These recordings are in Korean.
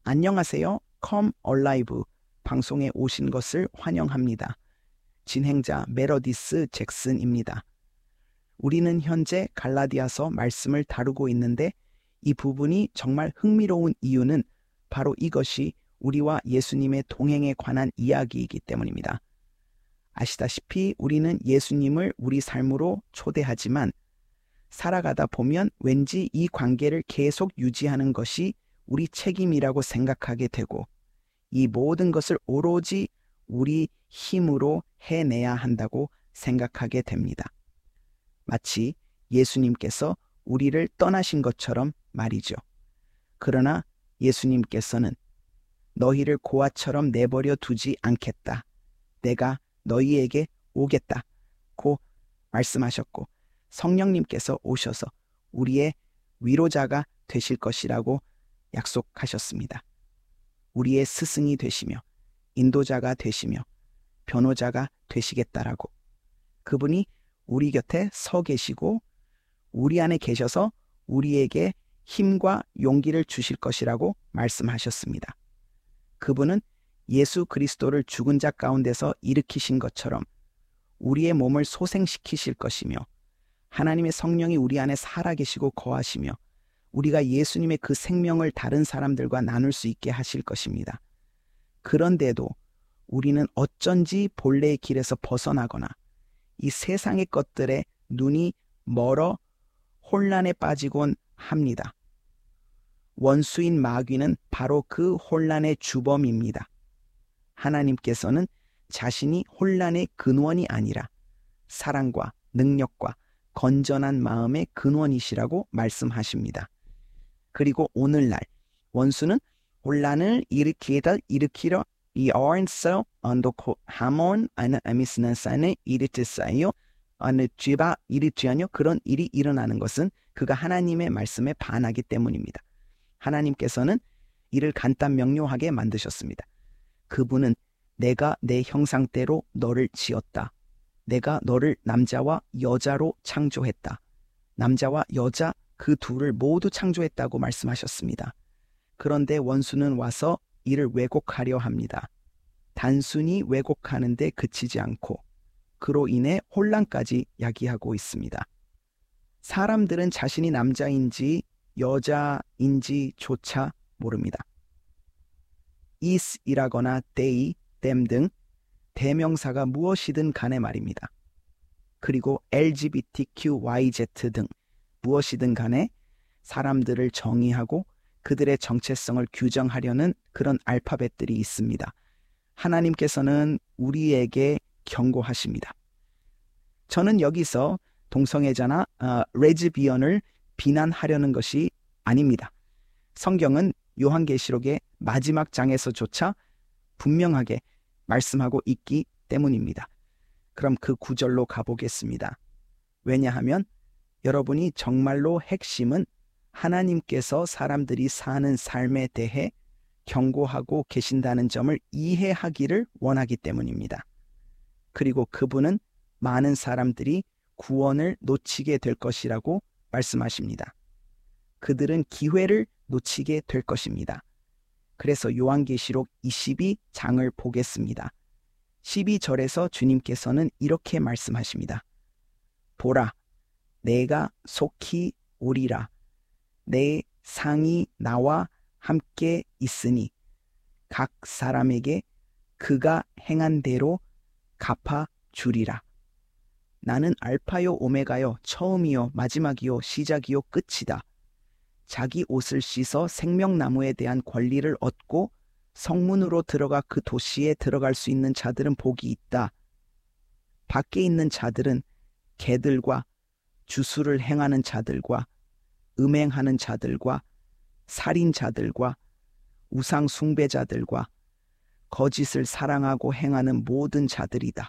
안녕하세요. Come Alive 방송에 오신 것을 환영합니다. 진행자 메러디스 잭슨입니다. 우리는 현재 갈라디아서 말씀을 다루고 있는데 이 부분이 정말 흥미로운 이유는 바로 이것이 우리와 예수님의 동행에 관한 이야기이기 때문입니다. 아시다시피 우리는 예수님을 우리 삶으로 초대하지만 살아가다 보면 왠지 이 관계를 계속 유지하는 것이 우리 책임이라고 생각하게 되고 이 모든 것을 오로지 우리 힘으로 해내야 한다고 생각하게 됩니다. 마치 예수님께서 우리를 떠나신 것처럼 말이죠. 그러나 예수님께서는 너희를 고아처럼 내버려 두지 않겠다. 내가 너희에게 오겠다고 말씀하셨고 성령님께서 오셔서 우리의 위로자가 되실 것이라고 약속하셨습니다. 우리의 스승이 되시며 인도자가 되시며 변호자가 되시겠다라고 그분이 우리 곁에 서 계시고 우리 안에 계셔서 우리에게 힘과 용기를 주실 것이라고 말씀하셨습니다. 그분은 예수 그리스도를 죽은 자 가운데서 일으키신 것처럼 우리의 몸을 소생시키실 것이며 하나님의 성령이 우리 안에 살아계시고 거하시며 우리가 예수님의 그 생명을 다른 사람들과 나눌 수 있게 하실 것입니다. 그런데도 우리는 어쩐지 본래의 길에서 벗어나거나 이 세상의 것들에 눈이 멀어 혼란에 빠지곤 합니다. 원수인 마귀는 바로 그 혼란의 주범입니다. 하나님께서는 자신이 혼란의 근원이 아니라 사랑과 능력과 건전한 마음의 근원이시라고 말씀하십니다. 그리고 오늘날 원수는 혼란을 일으키려 이어서 언도코 하몬 아는 아미스나산을 일으켰어요. 어느 죄가 일으키려 그런 일이 일어나는 것은 그가 하나님의 말씀에 반하기 때문입니다. 하나님께서는 이를 간단 명료하게 만드셨습니다. 그분은 내가 내 형상대로 너를 지었다. 내가 너를 남자와 여자로 창조했다. 남자와 여자 그 둘을 모두 창조했다고 말씀하셨습니다. 그런데 원수는 와서 이를 왜곡하려 합니다. 단순히 왜곡하는데 그치지 않고 그로 인해 혼란까지 야기하고 있습니다. 사람들은 자신이 남자인지 여자인지조차 모릅니다. is이라거나 they, them 등 대명사가 무엇이든 간에 말입니다. 그리고 LGBTQYZ 등 무엇이든 간에 사람들을 정의하고 그들의 정체성을 규정하려는 그런 알파벳들이 있습니다. 하나님께서는 우리에게 경고하십니다. 저는 여기서 동성애자나 레즈비언을 비난하려는 것이 아닙니다. 성경은 요한계시록의 마지막 장에서조차 분명하게 말씀하고 있기 때문입니다. 그럼 그 구절로 가보겠습니다. 왜냐하면 여러분이 정말로 핵심은 하나님께서 사람들이 사는 삶에 대해 경고하고 계신다는 점을 이해하기를 원하기 때문입니다. 그리고 그분은 많은 사람들이 구원을 놓치게 될 것이라고 말씀하십니다. 그들은 기회를 놓치게 될 것입니다. 그래서 요한계시록 22장을 보겠습니다. 12절에서 주님께서는 이렇게 말씀하십니다. 보라, 내가 속히 오리라. 내 상이 나와 함께 있으니 각 사람에게 그가 행한 대로 갚아 주리라. 나는 알파요 오메가요 처음이요 마지막이요 시작이요 끝이다. 자기 옷을 씻어 생명나무에 대한 권리를 얻고 성문으로 들어가 그 도시에 들어갈 수 있는 자들은 복이 있다. 밖에 있는 자들은 개들과 주술을 행하는 자들과 음행하는 자들과 살인자들과 우상 숭배자들과 거짓을 사랑하고 행하는 모든 자들이다.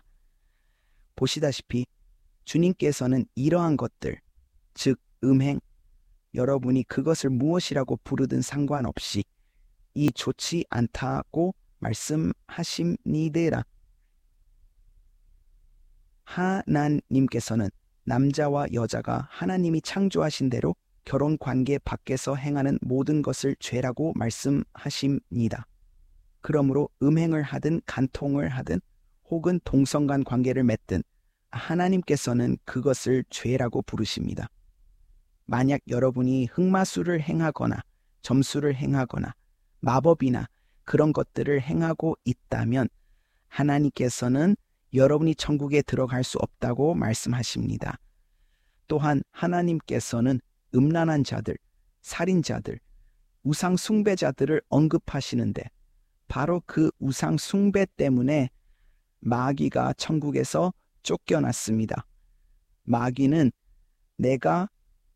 보시다시피 주님께서는 이러한 것들, 즉 음행, 여러분이 그것을 무엇이라고 부르든 상관없이 이 좋지 않다고 말씀하십니다. 하나님께서는 남자와 여자가 하나님이 창조하신 대로 결혼 관계 밖에서 행하는 모든 것을 죄라고 말씀하십니다. 그러므로 음행을 하든 간통을 하든 혹은 동성간 관계를 맺든 하나님께서는 그것을 죄라고 부르십니다. 만약 여러분이 흑마술을 행하거나 점수를 행하거나 마법이나 그런 것들을 행하고 있다면 하나님께서는 여러분이 천국에 들어갈 수 없다고 말씀하십니다. 또한 하나님께서는 음란한 자들, 살인자들, 우상 숭배자들을 언급하시는데 바로 그 우상 숭배 때문에 마귀가 천국에서 쫓겨났습니다. 마귀는 내가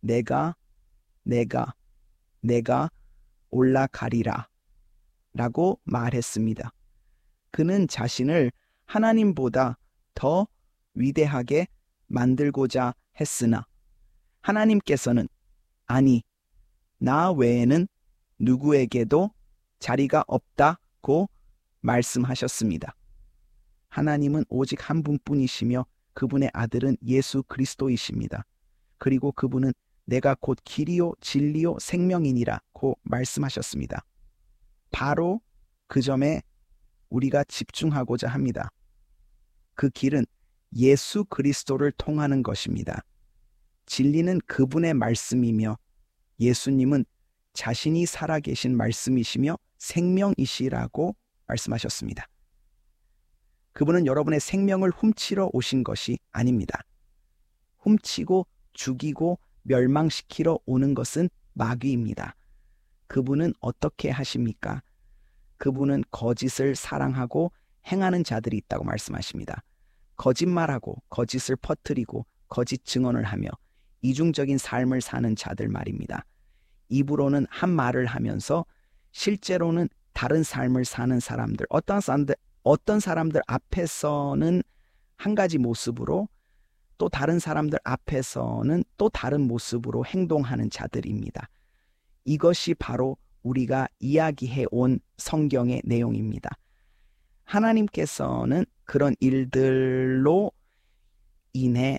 올라가리라 라고 말했습니다. 그는 자신을 하나님보다 더 위대하게 만들고자 했으나 하나님께서는 아니, 나 외에는 누구에게도 자리가 없다고 말씀하셨습니다. 하나님은 오직 한 분뿐이시며 그분의 아들은 예수 그리스도이십니다. 그리고 그분은 내가 곧 길이요 진리요 생명이니라고 말씀하셨습니다. 바로 그 점에 우리가 집중하고자 합니다. 그 길은 예수 그리스도를 통하는 것입니다. 진리는 그분의 말씀이며 예수님은 자신이 살아계신 말씀이시며 생명이시라고 말씀하셨습니다. 그분은 여러분의 생명을 훔치러 오신 것이 아닙니다. 훔치고 죽이고 멸망시키러 오는 것은 마귀입니다. 그분은 어떻게 하십니까? 그분은 거짓을 사랑하고 행하는 자들이 있다고 말씀하십니다. 거짓말하고 거짓을 퍼뜨리고 거짓 증언을 하며 이중적인 삶을 사는 자들 말입니다. 입으로는 한 말을 하면서 실제로는 다른 삶을 사는 사람들, 어떤 사람들 앞에서는 한 가지 모습으로 또 다른 사람들 앞에서는 또 다른 모습으로 행동하는 자들입니다. 이것이 바로 우리가 이야기해 온 성경의 내용입니다. 하나님께서는 그런 일들로 인해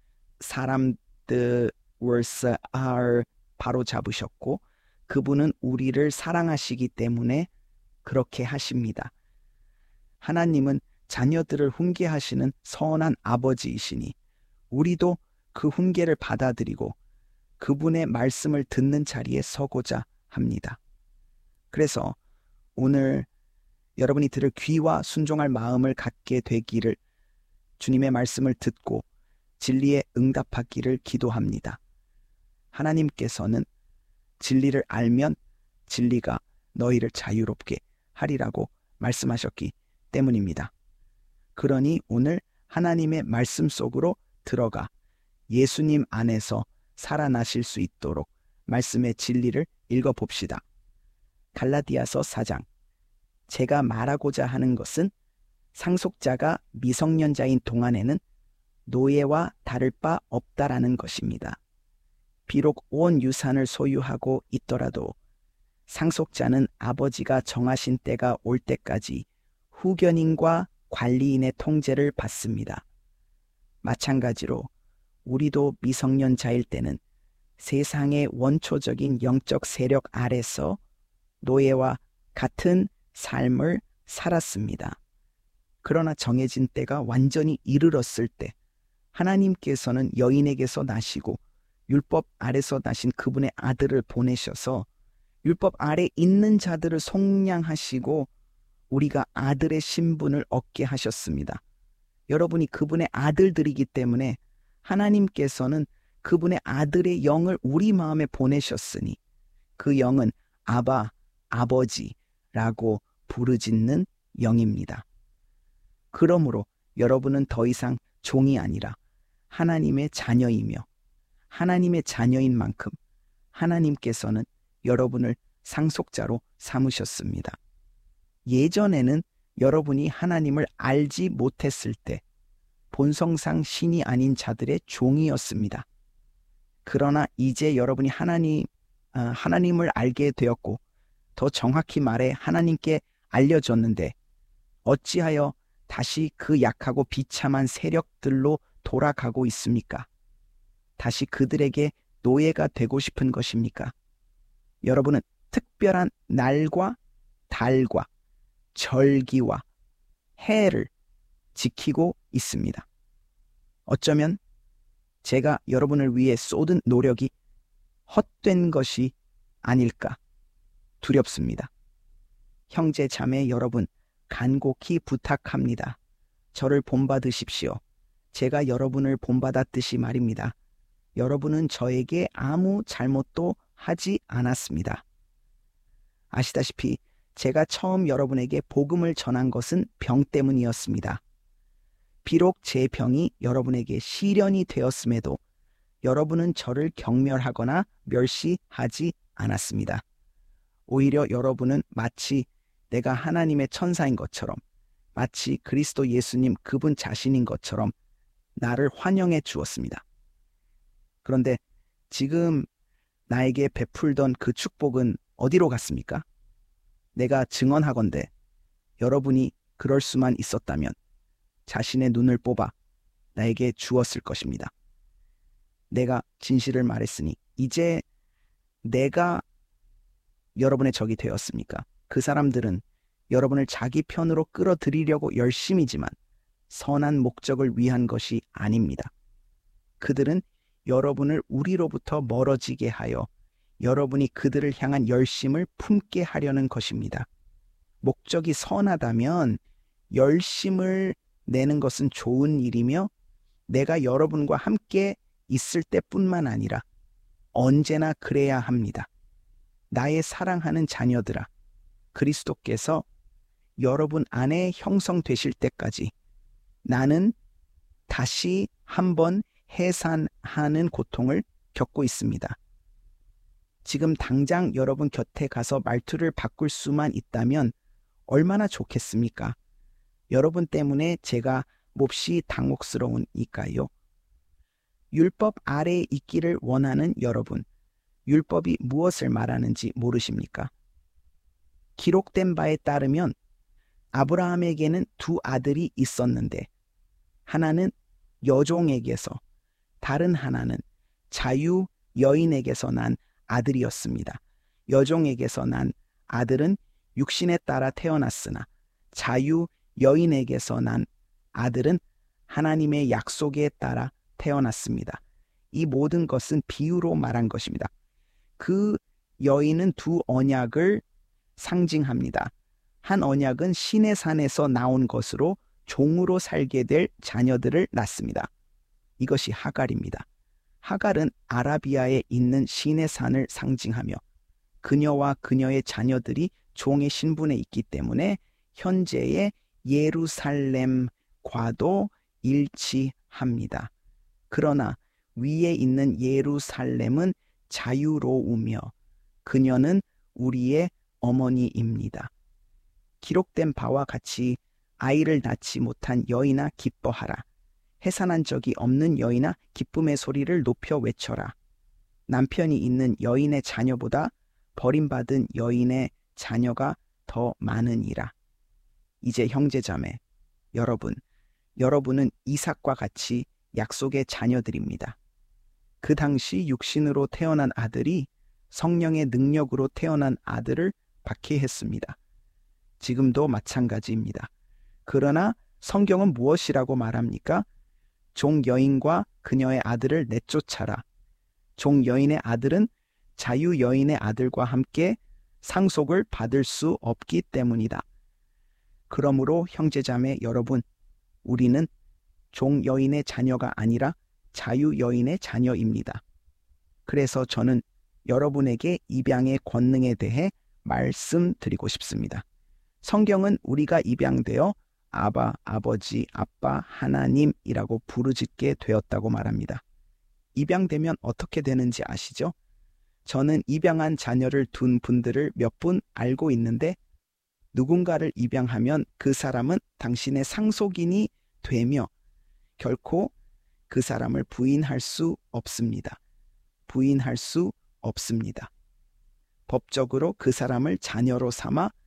사람들 월사를 바로 잡으셨고 그분은 우리를 사랑하시기 때문에 그렇게 하십니다. 하나님은 자녀들을 훈계하시는 선한 아버지이시니 우리도 그 훈계를 받아들이고 그분의 말씀을 듣는 자리에 서고자 합니다. 그래서 오늘 여러분이 들을 귀와 순종할 마음을 갖게 되기를 주님의 말씀을 듣고 진리에 응답하기를 기도합니다. 하나님께서는 진리를 알면 진리가 너희를 자유롭게 하리라고 말씀하셨기 때문입니다. 그러니 오늘 하나님의 말씀 속으로 들어가 예수님 안에서 살아나실 수 있도록 말씀의 진리를 읽어봅시다. 갈라디아서 4장. 제가 말하고자 하는 것은 상속자가 미성년자인 동안에는 노예와 다를 바 없다라는 것입니다. 비록 온 유산을 소유하고 있더라도 상속자는 아버지가 정하신 때가 올 때까지 후견인과 관리인의 통제를 받습니다. 마찬가지로 우리도 미성년자일 때는 세상의 원초적인 영적 세력 아래서 노예와 같은 삶을 살았습니다. 그러나 정해진 때가 완전히 이르렀을 때 하나님께서는 여인에게서 나시고 율법 아래서 나신 그분의 아들을 보내셔서 율법 아래 있는 자들을 속량하시고 우리가 아들의 신분을 얻게 하셨습니다. 여러분이 그분의 아들들이기 때문에 하나님께서는 그분의 아들의 영을 우리 마음에 보내셨으니 그 영은 아바, 아버지라고 부르짖는 영입니다. 그러므로 여러분은 더 이상 종이 아니라 하나님의 자녀이며 하나님의 자녀인 만큼 하나님께서는 여러분을 상속자로 삼으셨습니다. 예전에는 여러분이 하나님을 알지 못했을 때 본성상 신이 아닌 자들의 종이었습니다. 그러나 이제 여러분이 하나님을 알게 되었고 더 정확히 말해 하나님께 알려졌는데 어찌하여 다시 그 약하고 비참한 세력들로 돌아가고 있습니까? 다시 그들에게 노예가 되고 싶은 것입니까? 여러분은 특별한 날과 달과 절기와 해를 지키고 있습니다. 어쩌면 제가 여러분을 위해 쏟은 노력이 헛된 것이 아닐까 두렵습니다. 형제 자매 여러분, 간곡히 부탁합니다. 저를 본받으십시오. 제가 여러분을 본받았듯이 말입니다. 여러분은 저에게 아무 잘못도 하지 않았습니다. 아시다시피 제가 처음 여러분에게 복음을 전한 것은 병 때문이었습니다. 비록 제 병이 여러분에게 시련이 되었음에도 여러분은 저를 경멸하거나 멸시하지 않았습니다. 오히려 여러분은 마치 내가 하나님의 천사인 것처럼, 마치 그리스도 예수님 그분 자신인 것처럼 나를 환영해 주었습니다. 그런데 지금 나에게 베풀던 그 축복은 어디로 갔습니까? 내가 증언하건대 여러분이 그럴 수만 있었다면 자신의 눈을 뽑아 나에게 주었을 것입니다. 내가 진실을 말했으니 이제 내가 여러분의 적이 되었습니까? 그 사람들은 여러분을 자기 편으로 끌어들이려고 열심이지만 선한 목적을 위한 것이 아닙니다. 그들은 여러분을 우리로부터 멀어지게 하여 여러분이 그들을 향한 열심을 품게 하려는 것입니다. 목적이 선하다면 열심을 내는 것은 좋은 일이며 내가 여러분과 함께 있을 때뿐만 아니라 언제나 그래야 합니다. 나의 사랑하는 자녀들아, 그리스도께서 여러분 안에 형성되실 때까지 나는 다시 한번 해산하는 고통을 겪고 있습니다. 지금 당장 여러분 곁에 가서 말투를 바꿀 수만 있다면 얼마나 좋겠습니까? 여러분 때문에 제가 몹시 당혹스러우니까요. 율법 아래에 있기를 원하는 여러분, 율법이 무엇을 말하는지 모르십니까? 기록된 바에 따르면 아브라함에게는 두 아들이 있었는데 하나는 여종에게서, 다른 하나는 자유 여인에게서 난 아들이었습니다. 여종에게서 난 아들은 육신에 따라 태어났으나 자유 여인에게서 난 아들은 하나님의 약속에 따라 태어났습니다. 이 모든 것은 비유로 말한 것입니다. 그 여인은 두 언약을 상징합니다. 한 언약은 신의 산에서 나온 것으로 종으로 살게 될 자녀들을 낳습니다. 이것이 하갈입니다. 하갈은 아라비아에 있는 신의 산을 상징하며 그녀와 그녀의 자녀들이 종의 신분에 있기 때문에 현재의 예루살렘과도 일치합니다. 그러나 위에 있는 예루살렘은 자유로우며 그녀는 우리의 어머니입니다. 기록된 바와 같이 아이를 낳지 못한 여인아 기뻐하라. 해산한 적이 없는 여인아 기쁨의 소리를 높여 외쳐라. 남편이 있는 여인의 자녀보다 버림받은 여인의 자녀가 더 많으니라. 이제 형제자매 여러분은 이삭과 같이 약속의 자녀들입니다. 그 당시 육신으로 태어난 아들이 성령의 능력으로 태어난 아들을 박해했습니다. 지금도 마찬가지입니다. 그러나 성경은 무엇이라고 말합니까? 종여인과 그녀의 아들을 내쫓아라. 종여인의 아들은 자유여인의 아들과 함께 상속을 받을 수 없기 때문이다. 그러므로 형제자매 여러분, 우리는 종여인의 자녀가 아니라 자유여인의 자녀입니다. 그래서 저는 여러분에게 입양의 권능에 대해 말씀드리고 싶습니다. 성경은 우리가 입양되어 아바, 아버지, 아빠, 하나님이라고 부르짖게 되었다고 말합니다. 입양되면 어떻게 되는지 아시죠? 저는 입양한 자녀를 둔 분들을 몇 분 알고 있는데 누군가를 입양하면 그 사람은 당신의 상속인이 되며 결코 그 사람을 부인할 수 없습니다. 부인할 수 없습니다. 법적으로 그 사람을 자녀로 삼아